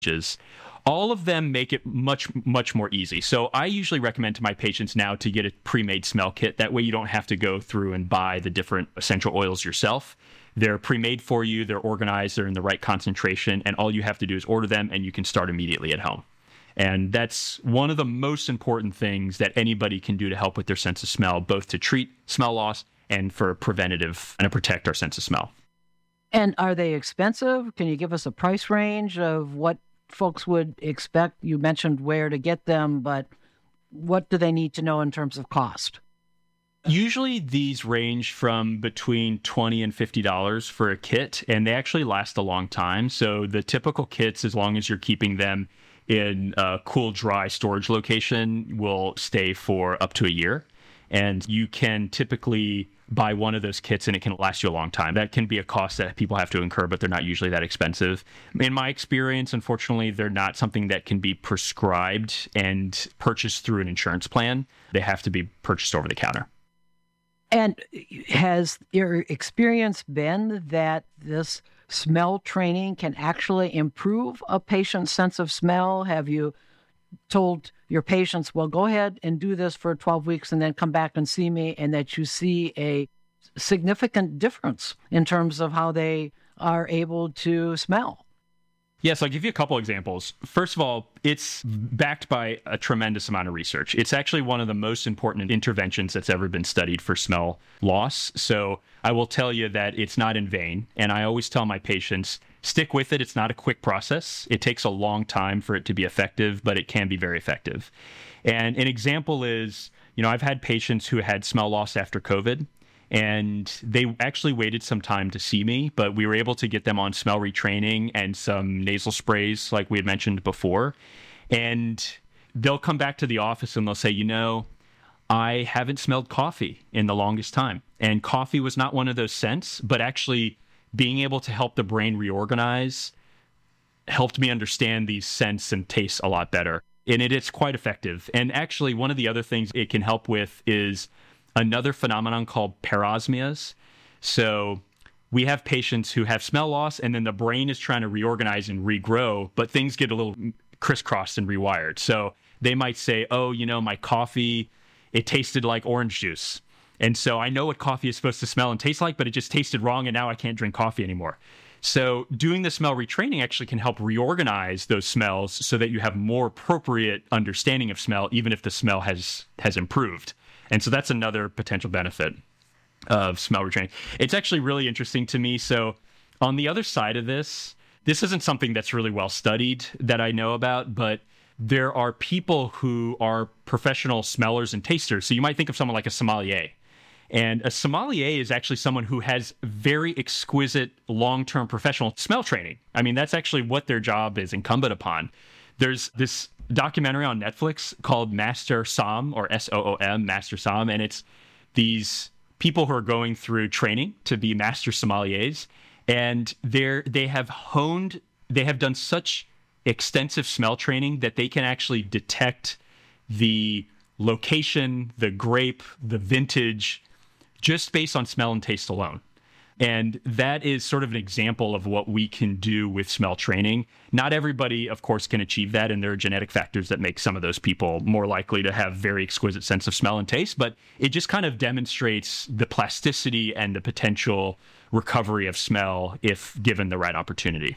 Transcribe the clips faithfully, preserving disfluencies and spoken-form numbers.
ranges. All of them make it much, much more easy. So I usually recommend to my patients now to get a pre-made smell kit. That way you don't have to go through and buy the different essential oils yourself. They're pre-made for you, they're organized, they're in the right concentration, and all you have to do is order them and you can start immediately at home. And that's one of the most important things that anybody can do to help with their sense of smell, both to treat smell loss and for preventative and to protect our sense of smell. And are they expensive? Can you give us a price range of what folks would expect? You mentioned where to get them, but what do they need to know in terms of cost? Usually these range from between twenty dollars and fifty dollars for a kit, and they actually last a long time. So the typical kits, as long as you're keeping them in a cool, dry storage location, will stay for up to a year. And you can typically buy one of those kits and it can last you a long time. That can be a cost that people have to incur, but they're not usually that expensive. In my experience, unfortunately, they're not something that can be prescribed and purchased through an insurance plan. They have to be purchased over the counter. And has your experience been that this smell training can actually improve a patient's sense of smell? Have you told your patients, well, go ahead and do this for twelve weeks and then come back and see me, and that you see a significant difference in terms of how they are able to smell? Yes, I'll give you a couple examples. First of all, it's backed by a tremendous amount of research. It's actually one of the most important interventions that's ever been studied for smell loss. So I will tell you that it's not in vain. And I always tell my patients, stick with it. It's not a quick process. It takes a long time for it to be effective, but it can be very effective. And an example is, you know, I've had patients who had smell loss after COVID. And they actually waited some time to see me, but we were able to get them on smell retraining and some nasal sprays like we had mentioned before. And they'll come back to the office and they'll say, you know, I haven't smelled coffee in the longest time. And coffee was not one of those scents, but actually being able to help the brain reorganize helped me understand these scents and tastes a lot better. And it is quite effective. And actually, one of the other things it can help with is another phenomenon called parosmias. So we have patients who have smell loss and then the brain is trying to reorganize and regrow, but things get a little crisscrossed and rewired. So they might say, oh, you know, my coffee, it tasted like orange juice. And so I know what coffee is supposed to smell and taste like, but it just tasted wrong and now I can't drink coffee anymore. So doing the smell retraining actually can help reorganize those smells so that you have more appropriate understanding of smell, even if the smell has has improved. And so that's another potential benefit of smell retraining. It's actually really interesting to me. So on the other side of this, this isn't something that's really well studied that I know about, but there are people who are professional smellers and tasters. So you might think of someone like a sommelier. And a sommelier is actually someone who has very exquisite long-term professional smell training. I mean, that's actually what their job is incumbent upon. There's this documentary on Netflix called Master Somm, or S O O M, Master Somm, and it's these people who are going through training to be master sommeliers, and they're they have honed, they have done such extensive smell training that they can actually detect the location, the grape, the vintage, just based on smell and taste alone. And that is sort of an example of what we can do with smell training. Not everybody, of course, can achieve that, and there are genetic factors that make some of those people more likely to have very exquisite sense of smell and taste, but it just kind of demonstrates the plasticity and the potential recovery of smell if given the right opportunity.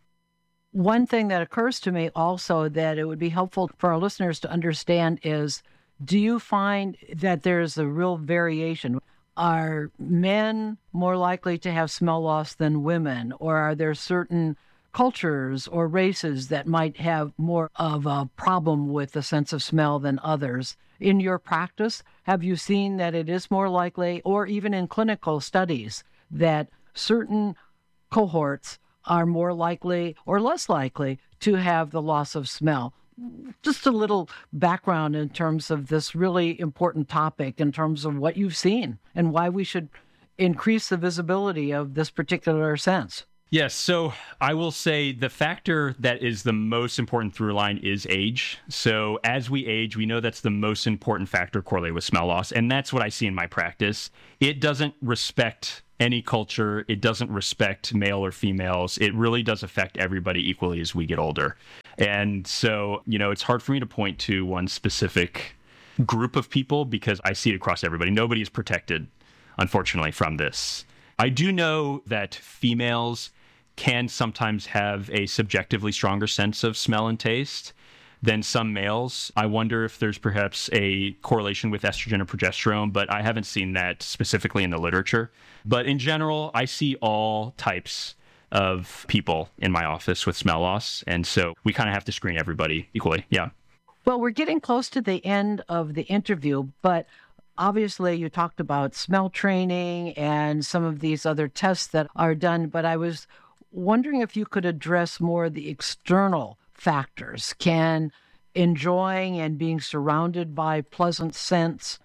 One thing that occurs to me also that it would be helpful for our listeners to understand is, do you find that there's a real variation? Are men more likely to have smell loss than women? Or are there certain cultures or races that might have more of a problem with the sense of smell than others? In your practice, have you seen that it is more likely, or even in clinical studies, that certain cohorts are more likely or less likely to have the loss of smell? Just a little background in terms of this really important topic, in terms of what you've seen and why we should increase the visibility of this particular sense. Yes, so I will say the factor that is the most important through line is age. So as we age, we know that's the most important factor correlated with smell loss, and that's what I see in my practice. It doesn't respect any culture. It doesn't respect male or females. It really does affect everybody equally as we get older. And so, you know, it's hard for me to point to one specific group of people because I see it across everybody. Nobody is protected, unfortunately, from this. I do know that females can sometimes have a subjectively stronger sense of smell and taste than some males. I wonder if there's perhaps a correlation with estrogen and progesterone, but I haven't seen that specifically in the literature. But in general, I see all types of people in my office with smell loss. And so we kind of have to screen everybody equally. Yeah. Well, we're getting close to the end of the interview, but obviously you talked about smell training and some of these other tests that are done, but I was wondering if you could address more the external factors. Can enjoying and being surrounded by pleasant scents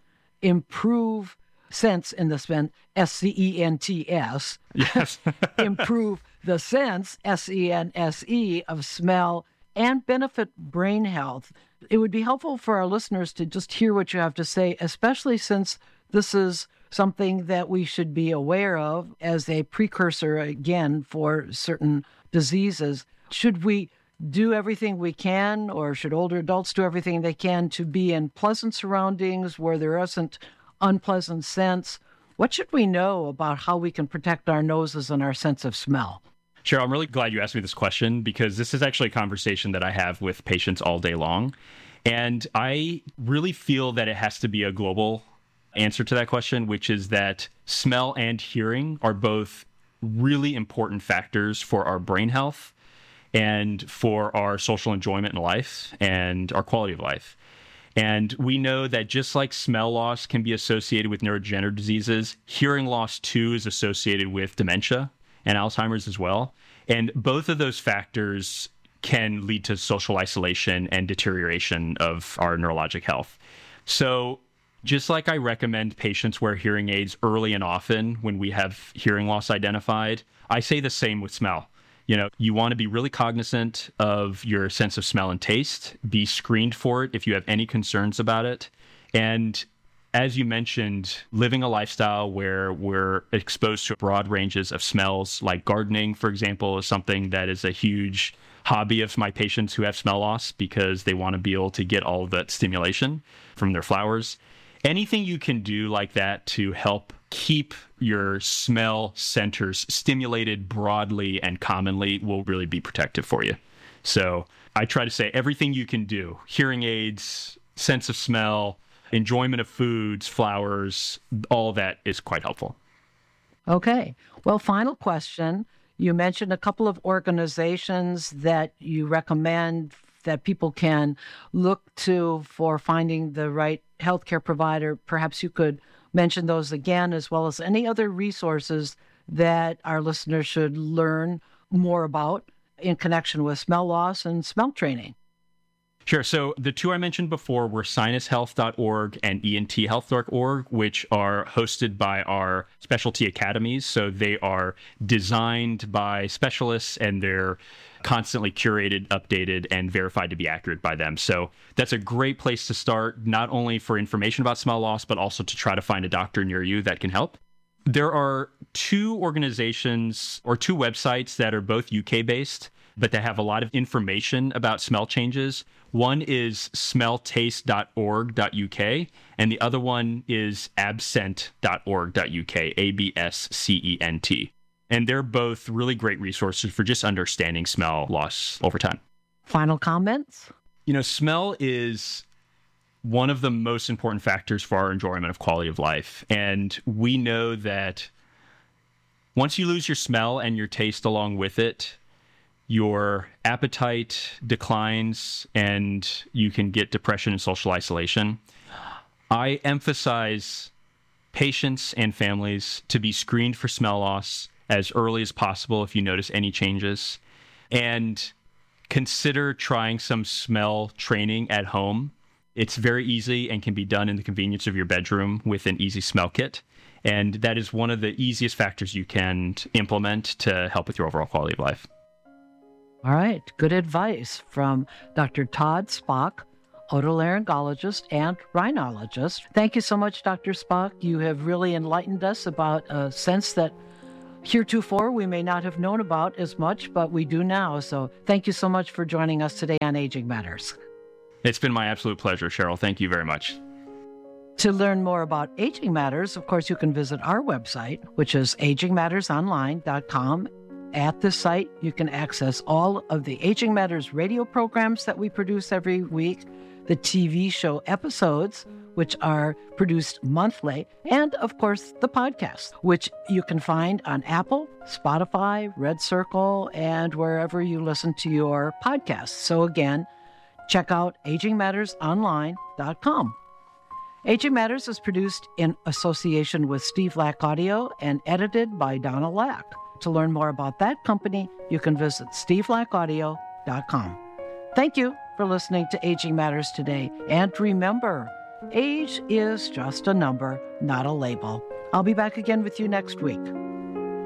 improve sense in the scent, S C E N T S, yes. improve the sense, S E N S E, of smell and benefit brain health? It would be helpful for our listeners to just hear what you have to say, especially since this is something that we should be aware of as a precursor, again, for certain diseases. Should we do everything we can, or should older adults do everything they can to be in pleasant surroundings where there isn't unpleasant scents? What should we know about how we can protect our noses and our sense of smell? Cheryl, I'm really glad you asked me this question because this is actually a conversation that I have with patients all day long. And I really feel that it has to be a global answer to that question, which is that smell and hearing are both really important factors for our brain health and for our social enjoyment in life and our quality of life. And we know that just like smell loss can be associated with neurodegenerative diseases, hearing loss too is associated with dementia and Alzheimer's as well. And both of those factors can lead to social isolation and deterioration of our neurologic health. So just like I recommend patients wear hearing aids early and often when we have hearing loss identified, I say the same with smell. You know, you want to be really cognizant of your sense of smell and taste, be screened for it if you have any concerns about it. And as you mentioned, living a lifestyle where we're exposed to broad ranges of smells, like gardening, for example, is something that is a huge hobby of my patients who have smell loss because they want to be able to get all of that stimulation from their flowers. Anything you can do like that to help keep your smell centers stimulated broadly and commonly will really be protective for you. So I try to say everything you can do, hearing aids, sense of smell, enjoyment of foods, flowers, all that is quite helpful. Okay. Well, final question. You mentioned a couple of organizations that you recommend that people can look to for finding the right healthcare provider. Perhaps you could mention those again, as well as any other resources that our listeners should learn more about in connection with smell loss and smell training. Sure. So the two I mentioned before were sinus health dot org and E N T health dot org, which are hosted by our specialty academies. So they are designed by specialists and they're constantly curated, updated, and verified to be accurate by them. So that's a great place to start, not only for information about smell loss, but also to try to find a doctor near you that can help. There are two organizations or two websites that are both U K-based, but they have a lot of information about smell changes. One is smell taste dot org dot U K, and the other one is abscent dot org dot U K, A B S C E N T. And they're both really great resources for just understanding smell loss over time. Final comments? You know, smell is one of the most important factors for our enjoyment of quality of life. And we know that once you lose your smell and your taste along with it, your appetite declines and you can get depression and social isolation. I emphasize patients and families to be screened for smell loss as early as possible if you notice any changes, and consider trying some smell training at home. It's very easy and can be done in the convenience of your bedroom with an easy smell kit. And that is one of the easiest factors you can implement to help with your overall quality of life. All right. Good advice from Doctor Todd Spock otolaryngologist and rhinologist. Thank you so much, Doctor Spock. You have really enlightened us about a sense that heretofore we may not have known about as much, but we do now. So thank you so much for joining us today on Aging Matters. It's been my absolute pleasure, Cheryl. Thank you very much. To learn more about Aging Matters, of course, you can visit our website, which is aging matters online dot com. At this site, you can access all of the Aging Matters radio programs that we produce every week, the T V show episodes, which are produced monthly, and of course, the podcast, which you can find on Apple, Spotify, Red Circle, and wherever you listen to your podcasts. So again, check out aging matters online dot com. Aging Matters is produced in association with Steve Lack Audio and edited by Donna Lack. To learn more about that company, you can visit steve lack audio dot com. Thank you for listening to Aging Matters today. And remember, age is just a number, not a label. I'll be back again with you next week.